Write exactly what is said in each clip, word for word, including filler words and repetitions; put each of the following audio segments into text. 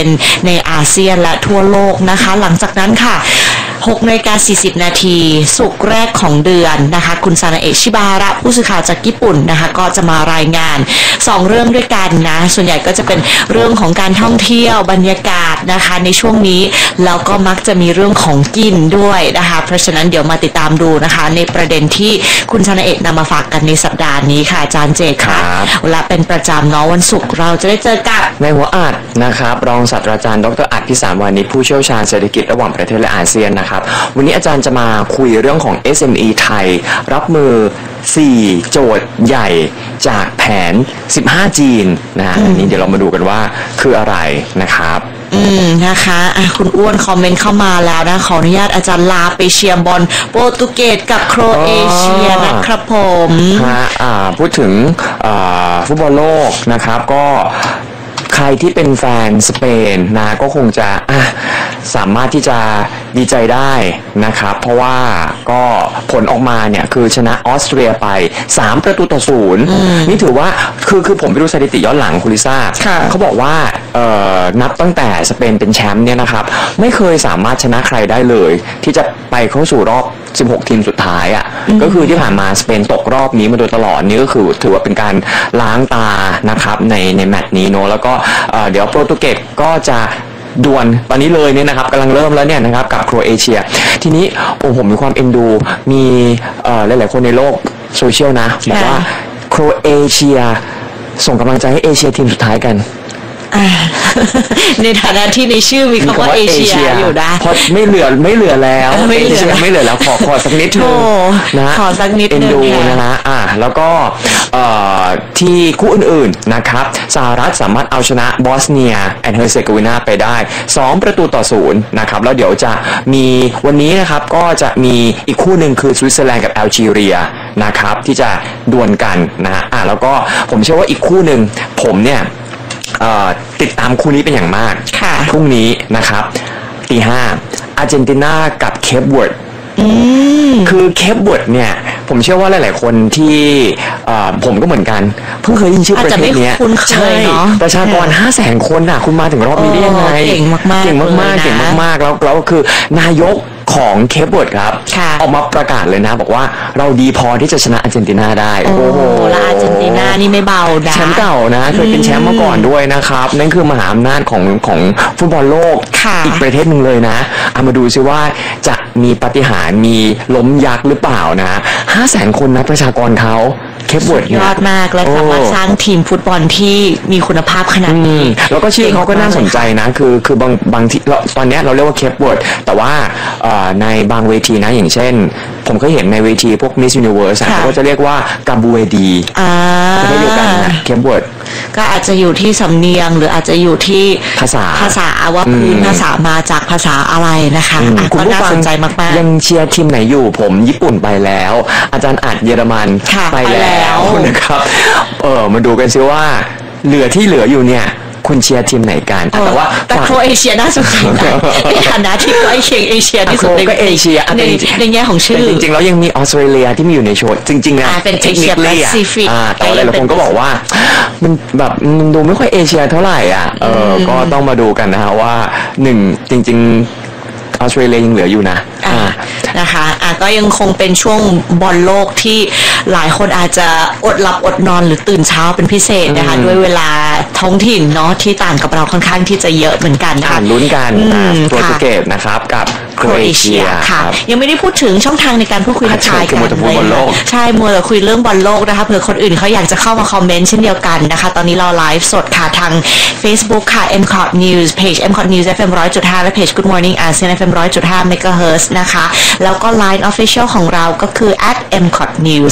นในอาเซียนและทั่วโลกนะคะหลังจากนั้นค่ะหกนาฬิกาสี่สิบนาทีศุกร์แรกของเดือนนะคะคุณซานาเอะชิบาระผู้สื่อข่าวจากญี่ปุ่นนะคะก็จะมารายงานสองเรื่องด้วยกันนะส่วนใหญ่ก็จะเป็นเรื่องของการท่องเที่ยวบรรยากาศนะคะในช่วงนี้แล้วก็มักจะมีเรื่องของกินด้วยนะคะเพราะฉะนั้นเดี๋ยวมาติดตามดูนะคะในประเด็นที่คุณซานาเอะนำมาฝากกันในสัปดาห์นี้ค่ะอาจารย์เจตค่ะเวลาเป็นประจำเนาะวันศุกร์เราจะได้เจอกับในหัวอัดนะครับรองศาสตราจารย์ดร.อัฏฐิสารวานิชผู้เชี่ยวชาญเศรษฐกิจระหว่างประเทศและอาเซียนนะครับวันนี้อาจารย์จะมาคุยเรื่องของ เอส เอ็ม อี ไทยรับมือสี่โจทย์ใหญ่จากแผนสิบห้าจีนนะอันนี้เดี๋ยวเรามาดูกันว่าคืออะไรนะครับอืมนะคะอ่ะคุณอ้วนคอมเมนต์เข้ามาแล้วนะขออนุญาตอาจารย์ลาไปเชียร์บอลโปรตุเกสกับโครเอเชียนะครับผมฮะอ่าพูดถึงอ่าฟุตบอลโลกนะครับก็ใครที่เป็นแฟนสเปนนะก็คงจะอ่ะสามารถที่จะดีใจได้นะครับเพราะว่าก็ผลออกมาเนี่ยคือชนะออสเตรียไปสามประตูต่อศูนย์นี่ถือว่าคือคือผมไปดูสถิติย้อนหลังคุณลิซ่าเขาบอกว่าเอ่อนับตั้งแต่สเปนเป็นแชมป์เนี่ยนะครับไม่เคยสามารถชนะใครได้เลยที่จะไปเข้าสู่รอบสิบหกทีมสุดท้ายอ่ะก็คือที่ผ่านมาสเปนตกรอบนี้มาโดยตลอดนี่ก็คือถือว่าเป็นการล้างตานะครับในในแมตช์นี้เนาะแล้วก็เดี๋ยวโปรตุเกสก็จะดวลตอนนี้เลยเนี่ยนะครับกำลังเริ่มแล้วเนี่ยนะครับกับโครเอเชียทีนี้ผมผมมีความเอ็นดูมีหลายๆคนในโลกโซเชียลนะบอกว่าโครเอเชียส่งกำลังใจให้เอเชียทีมสุดท้ายกันในฐานะที่ในชื่อมีคำว่าเอเชียอยู่นะพอไม่เหลือไม่เหลือแล้วไม่เหลือไม่เหลือแล้วขอขอสักนิดนึงนะขอสักนิดนึงเอ็นดูนะฮะอ่าแล้วก็ที่คู่อื่นๆนะครับสหรัฐสามารถเอาชนะบอสเนียแอนด์เฮอร์เซโกวีนาไปได้สองประตูต่อศูนย์นะครับแล้วเดี๋ยวจะมีวันนี้นะครับก็จะมีอีกคู่หนึ่งคือสวิตเซอร์แลนด์กับแอลจีเรียนะครับที่จะดวลกันนะฮะอ่าแล้วก็ผมเชื่อว่าอีกคู่หนึ่งผมเนี่ยติดตามคู่นี้เป็นอย่างมากพรุ่งนี้นะครับตีห้าอาร์เจนตินากับเคปเวิร์ดคือเคปเวิร์ดเนี่ยผมเชื่อว่าหลายๆคนที่ผมก็เหมือนกันเพิ่งเคยยินชื่อประเทศนี้ใช่ประชากรห้าแสนคนน่ะคุณมาถึงรอบนี้ได้ยังไงเก่งมากๆเก่งมากๆเก่งมากๆแล้วแล้วคือนายกของเคปเวิร์ดครับออกมาประกาศเลยนะบอกว่าเราดีพอที่จะชนะอาร์เจนตินาได้โอ้โหแล้วอาร์เจนตินานี่ไม่เบานะแชมป์เก่านะเคยเป็นแชมป์มาก่อนด้วยนะครับนั่นคือมหาอำนาจของของฟุตบอลโลกอีกประเทศหนึ่งเลยนะเอามาดูซิว่าจะมีปาฏิหาริย์มีล้มยักษ์หรือเปล่านะห้าแสนคนนะประชากรเขาเคปเวิร์ดยอดมากและสามารถสร้างทีมฟุตบอลที่มีคุณภาพขนาดนี้แล้วก็ชื่อเขาก็น่าสนใจนะคือคือบางบางที่ตอนนี้เราเรียกว่าเคปเวิร์ดแต่ว่าในบางเวทีนะอย่างเช่นผมเคยเห็นในเวทีพวก Miss Universe เขาก็จะเรียกว่ากาบูเวดีจะได้เดียวกันนะเคปเวิร์ดก็อาจจะอยู่ที่สำเนียงหรืออาจจะอยู่ที่ภาษาภาษาว่าพื้นภาษามาจากภาษาอะไรนะคะคุณผู้ฟังยังเชียร์ทีมไหนอยู่ผมญี่ปุ่นไปแล้วอาจารย์อัดเยอรมันไปแล้วนะครับเออมาดูกันซิว่าเหลือที่เหลืออยู่เนี่ยคุณเชียร์ทีมไหนกันแต่ว่าแต่โครเอเชียน่าสนใจนะในฐานะที่ใกล้เคียงเอเชียที่สุดในเอเชียในในแง่ของชื่อจริงๆแล้วยังมีออสเตรเลียที่มีอยู่ในโชว์จริงๆนะเป็นเอเชียแปซิฟิกแต่หลายคนก็บอกว่ามันแบบมันดูไม่ค่อยเอเชียเท่าไหร่อ่ะเออก็ต้องมาดูกันนะฮะว่าหนึ่งจริงๆออสเตรเลียยังเหลืออยู่นะนะคะอ่ะก็ยังคงเป็นช่วงบอลโลกที่หลายคนอาจจะอดหลับอดนอนหรือตื่นเช้าเป็นพิเศษนะคะด้วยเวลาท้องถิ่นเนาะที่ต่างกับเราค่อนข้างที่จะเยอะเหมือนกันนะคะลุ้นกันโปรตุเกสนะครับกับโครเอเชียค่ะยังไม่ได้พูดถึงช่องทางในการพูดคุยทักทายกันเลยใช่มัวแต่คุยเรื่องบอลโลกนะคะเผื่อคนอื่นเขาอยากจะเข้ามาคอมเมนต์เช่นเดียวกันนะคะตอนนี้เราไลฟ์สดค่ะทาง Facebook ค่ะ เอ็ม คอท News Page เอ็ม คอท News เอฟ เอ็ม หนึ่งร้อยจุดห้า และ Page Good Morning อาเซียน เอฟ เอ็ม หนึ่งร้อยจุดห้า เมกะเฮิรตซ์ นะคะแล้วก็ Line Official ของเราก็คือ แอท เอ็ม คอท News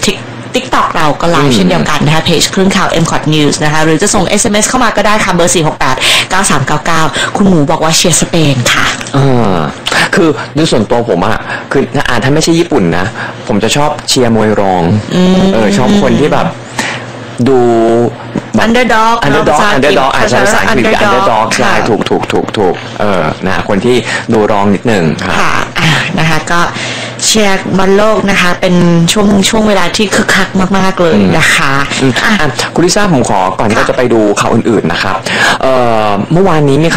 TikTok เราก็ไลฟ์เช่นเดียวกันนะคะเพจครึ่งข่าว เอ็ม คอท News นะคะหรือจะส่ง เอส เอ็ม เอส เข้ามาก็ได้ค่ะเบอร์สี่ หก แปด เก้า สาม เก้า เก้าคุณหมูบอกว่าเชียร์สเปนค่ะอ่าคือโดยส่วนตัวผมอะคืออ่าถ้าไม่ใช่ญี่ปุ่นนะผมจะชอบเชียร์มวยรองเออชอบคนที่แบบดูอันเดอร์ด็อกอันเดอร์ด็อกอันเดอร์ด็อกอาจจะภาษาอังกฤษอันเดอร์ด็อกใช่ถูกถูกถูกถูกเออนะคนที่ดูรองนิดหนึ่งค่ะนะคะก็เชียร์บอลโลกนะคะเป็นช่วงช่วงเวลาที่คึกคักมากๆเลยนะคะคุณลิซ่าผมขอก่อนที่เราจะไปดูข่าวอื่นๆนะครับเอ่อเมื่อวานนี้มี